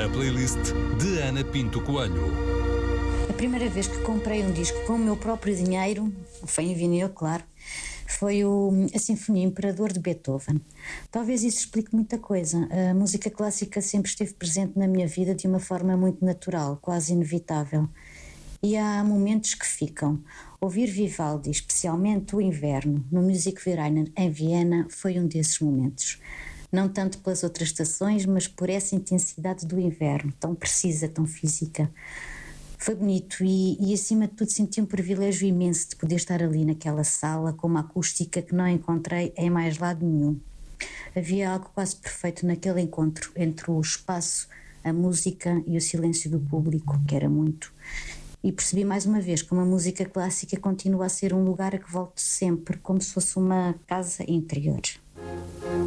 A playlist de Ana Pinto Coelho. A primeira vez que comprei um disco com o meu próprio dinheiro, foi em vinil, claro, foi a Sinfonia Imperador de Beethoven. Talvez isso explique muita coisa. A música clássica sempre esteve presente na minha vida de uma forma muito natural, quase inevitável. E há momentos que ficam. Ouvir Vivaldi, especialmente o inverno, no Musikverein em Viena, foi um desses momentos. Não tanto pelas outras estações, mas por essa intensidade do inverno, tão precisa, tão física. Foi bonito e acima de tudo senti um privilégio imenso de poder estar ali naquela sala com uma acústica que não encontrei em mais lado nenhum. Havia algo quase perfeito naquele encontro entre o espaço, a música e o silêncio do público, que era muito. E percebi mais uma vez como a música clássica continua a ser um lugar a que volto sempre, como se fosse uma casa interior.